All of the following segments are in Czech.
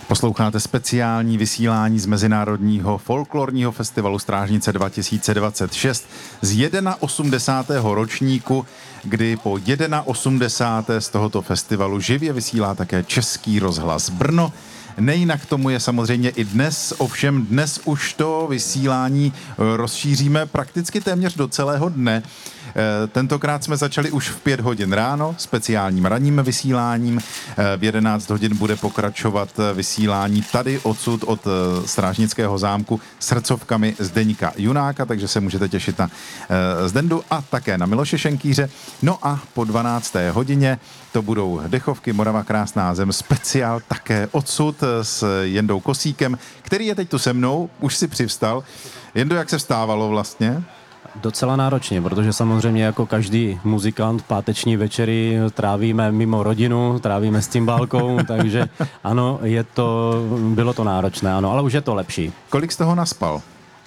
Posloucháte speciální vysílání z Mezinárodního folklorního festivalu Strážnice 2026 z 81. ročníku, kdy po 81. z tohoto festivalu živě vysílá také Český rozhlas Brno. Nejinak tomu je samozřejmě i dnes, ovšem dnes už to vysílání rozšíříme prakticky téměř do celého dne. Tentokrát jsme začali už v 5 hodin ráno speciálním ranním vysíláním. V 11 hodin bude pokračovat vysílání tady odsud od Strážnického zámku srdcovkami Zdeňka Junáka, takže se můžete těšit na Zdendu a také na Miloše Šenkýře. No a po 12. hodině to budou Dechovky, Morava krásná zem, speciál také odsud s Jendou Kosíkem, který je teď tu se mnou, už si přivstal. Jendo, jak se vstávalo vlastně? Docela náročně, protože samozřejmě jako každý muzikant páteční večery trávíme mimo rodinu, trávíme s cymbálkou, takže ano, bylo to náročné, ano, ale už je to lepší. Kolik z toho naspal?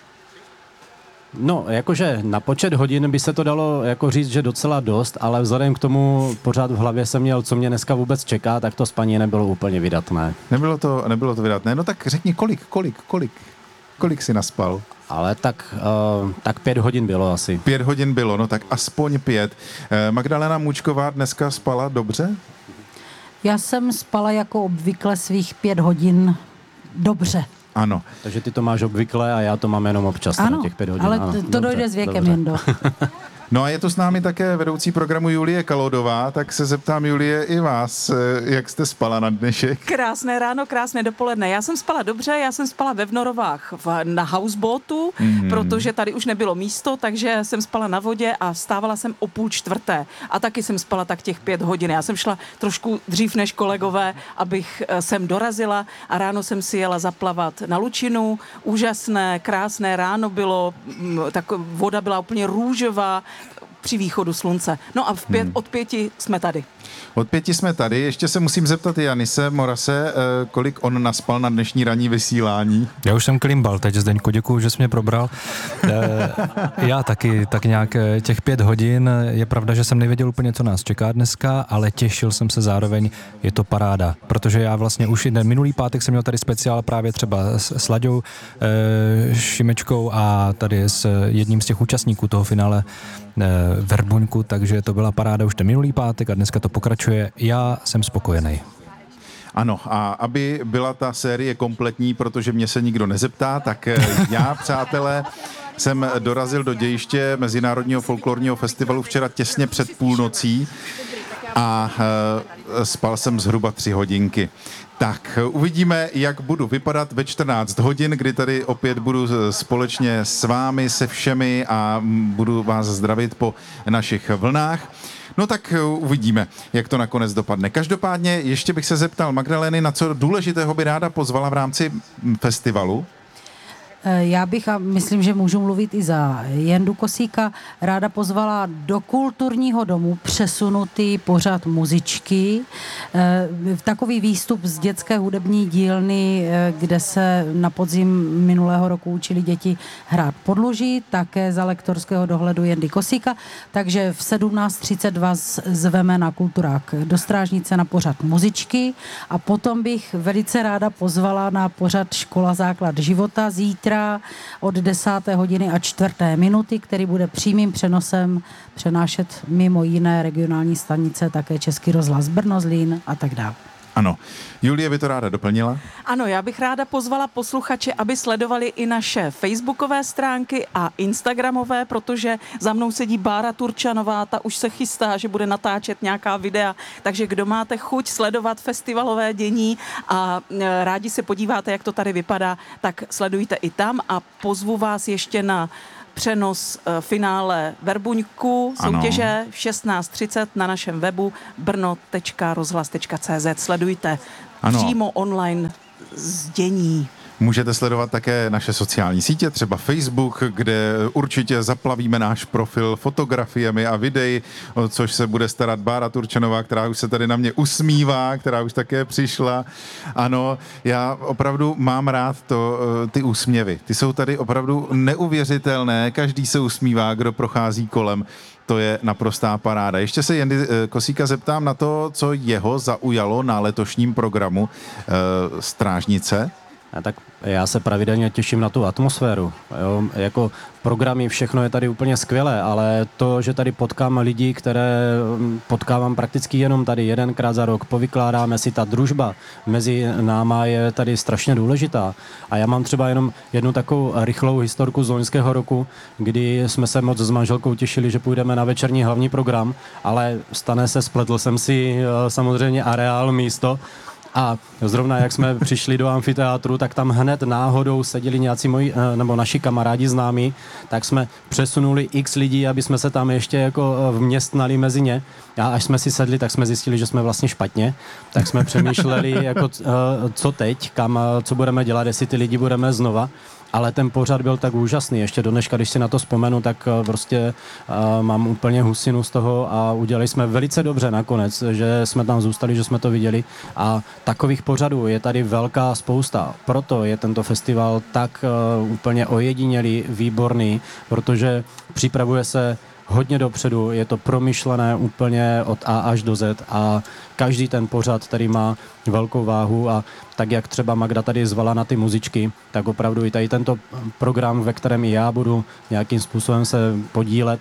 No, jakože na počet hodin by se to dalo jako říct, že docela dost, ale vzhledem k tomu pořád v hlavě jsem měl, co mě dneska vůbec čeká, tak to spaní nebylo úplně vydatné. Nebylo to vydatné, no tak řekni kolik jsi naspal? Ale tak 5 hodin bylo asi. 5 hodin bylo, no tak aspoň 5. Magdalena Můčková dneska spala dobře? Já jsem spala jako obvykle svých 5 hodin dobře. Ano. Takže ty to máš obvykle a já to mám jenom občas. Ano, těch 5 hodin. ale ano, to dobře, dojde s věkem, dobře. Jendo. No a je tu s námi také vedoucí programu Julie Kalodová, tak se zeptám, Julie, i vás, jak jste spala na dnešek? Krásné ráno, krásné dopoledne. Já jsem spala dobře, já jsem spala ve Vnorovách na houseboatu, protože tady už nebylo místo, takže jsem spala na vodě a vstávala jsem o 3:30. A taky jsem spala tak těch 5 hodin. Já jsem šla trošku dřív než kolegové, abych sem dorazila a ráno jsem si jela zaplavat na Lučinu. Úžasné, krásné ráno bylo, tak voda byla úplně růžová, při východu slunce. No a od 5 jsme tady. Od 5 jsme tady. Ještě se musím zeptat Janise Morase, kolik on naspal na dnešní ranní vysílání. Já už jsem klimbal teď, Zdeňku, děkuju, že jsi mě probral. Já taky tak nějak těch 5 hodin. Je pravda, že jsem nevěděl úplně, co nás čeká dneska, ale těšil jsem se zároveň, je to paráda. Protože já vlastně už minulý pátek jsem měl tady speciál právě třeba s Laďou Šimečkou a tady s jedním z těch účastníků toho finále Verbuňku, takže to byla paráda už ten minulý pátek a dneska to pokračuje. Já jsem spokojený. Ano, a aby byla ta série kompletní, protože mě se nikdo nezeptá, tak já, přátelé, jsem dorazil do dějiště Mezinárodního folklorního festivalu včera těsně před půlnocí a spal jsem zhruba 3 hodinky. Tak, uvidíme, jak budu vypadat ve 14 hodin, kdy tady opět budu společně s vámi, se všemi a budu vás zdravit po našich vlnách. No tak uvidíme, jak to nakonec dopadne. Každopádně ještě bych se zeptal Magdaleny, na co důležitého by ráda pozvala v rámci festivalu? Já bych, a myslím, že můžu mluvit i za Jendu Kosíka, ráda pozvala do kulturního domu přesunutý pořad muzičky. Takový výstup z dětské hudební dílny, kde se na podzim minulého roku učili děti hrát podluží, také za lektorského dohledu Jendy Kosíka. Takže v 17:30 zveme na Kulturák do Strážnice na pořad muzičky a potom bych velice ráda pozvala na pořad Škola základ života zítra od 10. hodiny a 4. minuty, který bude přímým přenosem přenášet mimo jiné regionální stanice, také Český rozhlas Brno, Zlín a tak dále. Ano. Julie by to ráda doplnila? Ano, já bych ráda pozvala posluchače, aby sledovali i naše facebookové stránky a instagramové, protože za mnou sedí Bára Turčanová, ta už se chystá, že bude natáčet nějaká videa, takže kdo máte chuť sledovat festivalové dění a rádi se podíváte, jak to tady vypadá, tak sledujte i tam a pozvu vás ještě na přenos finále Verbuňku soutěže v 16:30 na našem webu brno.rozhlas.cz. Sledujte přímo online dění. Můžete sledovat také naše sociální sítě, třeba Facebook, kde určitě zaplavíme náš profil fotografiemi a videí, o což se bude starat Bára Turčanová, která už se tady na mě usmívá, která už také přišla. Ano, já opravdu mám rád ty úsměvy. Ty jsou tady opravdu neuvěřitelné, každý se usmívá, kdo prochází kolem. to je naprostá paráda. Ještě se Jendy Kosíka zeptám na to, co jeho zaujalo na letošním programu Strážnice. Tak já se pravidelně těším na tu atmosféru. Jo? Jako programy, všechno je tady úplně skvělé, ale to, že tady potkám lidi, které potkávám prakticky jenom tady jedenkrát za rok, povykládáme si, ta družba mezi náma je tady strašně důležitá. A já mám třeba jenom jednu takovou rychlou historku z loňského roku, kdy jsme se moc s manželkou těšili, že půjdeme na večerní hlavní program, ale spletl jsem si samozřejmě areál, místo. A zrovna jak jsme přišli do amfiteátru, tak tam hned náhodou seděli nějací moji, nebo naši kamarádi známí, tak jsme přesunuli x lidí, aby jsme se tam ještě jako vměstnali mezi ně. A až jsme si sedli, tak jsme zjistili, že jsme vlastně špatně. Tak jsme přemýšleli, jako, co teď, co budeme dělat, jestli ty lidi budeme znova. Ale ten pořad byl tak úžasný. Ještě do dneška, když si na to vzpomenu, tak prostě mám úplně husinu z toho a udělali jsme velice dobře nakonec, že jsme tam zůstali, že jsme to viděli. A takových pořadů je tady velká spousta. Proto je tento festival tak úplně ojedinělý, výborný, protože připravuje se hodně dopředu, je to promyšlené úplně od A až do Z a každý ten pořad tady má velkou váhu a tak, jak třeba Magda tady zvala na ty muzičky, tak opravdu i tady tento program, ve kterém i já budu nějakým způsobem se podílet,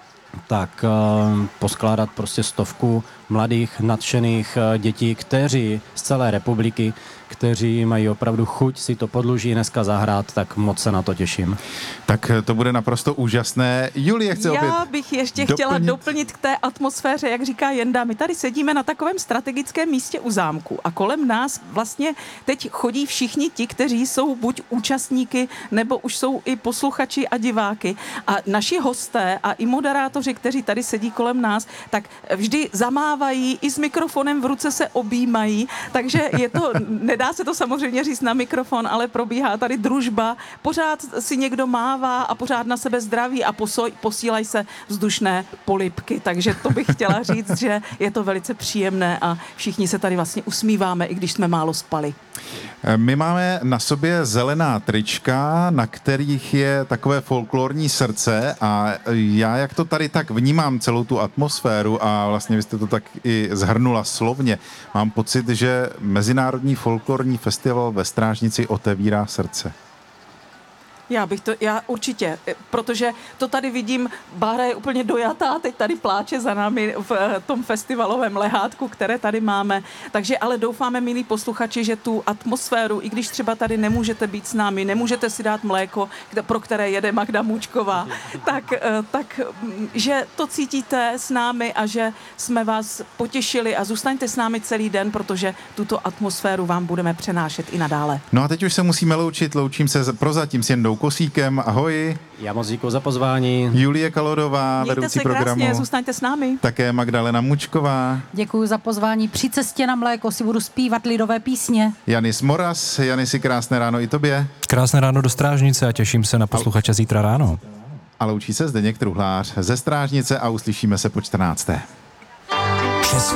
tak poskládat prostě 100 mladých, nadšených dětí, kteří z celé republiky, kteří mají opravdu chuť si to podluží dneska zahrát, tak moc se na to těším. Tak to bude naprosto úžasné. Julie chce opět Já bych ještě chtěla doplnit k té atmosféře, jak říká Jenda. My tady sedíme na takovém strategickém místě u zámku a kolem nás vlastně teď chodí všichni ti, kteří jsou buď účastníky, nebo už jsou i posluchači a diváky. A naši hosté a i moderátoři, kteří tady sedí kolem nás, tak vždy zamávají, i s mikrofonem v ruce se objímají, takže je to, nedá se to samozřejmě říct na mikrofon, ale probíhá tady družba, pořád si někdo mává a pořád na sebe zdraví a posílají se vzdušné polibky, takže to bych chtěla říct, že je to velice příjemné a všichni se tady vlastně usmíváme, i když jsme málo spali. My máme na sobě zelená trička, na kterých je takové folklorní srdce a já, jak to tady tak vnímám, celou tu atmosféru a vlastně vy jste to tak i zhrnula slovně, mám pocit, že Mezinárodní folklorní festival ve Strážnici otevírá srdce. Já určitě, protože to tady vidím, Bára je úplně dojatá, teď tady pláče za námi v tom festivalovém lehátku, které tady máme, takže ale doufáme, milí posluchači, že tu atmosféru, i když třeba tady nemůžete být s námi, nemůžete si dát mléko, pro které jede Magda Můčková, tak že to cítíte s námi a že jsme vás potěšili a zůstaňte s námi celý den, protože tuto atmosféru vám budeme přenášet i nadále. No a teď už se musíme loučím se prozatím s Jendou Kosíkem, ahoj. Já moc děkuji za pozvání. Julie Kalodová, Mějte vedoucí se programu. Krásně, zůstaňte s námi. Také Magdalena Mučková. Děkuji za pozvání. Při cestě na mléko si budu zpívat lidové písně. Janis Moras. Janisi, krásné ráno i tobě. Krásné ráno do Strážnice a těším se na posluchače zítra ráno. A loučí se Zdeněk Truhlář ze Strážnice a uslyšíme se po 14.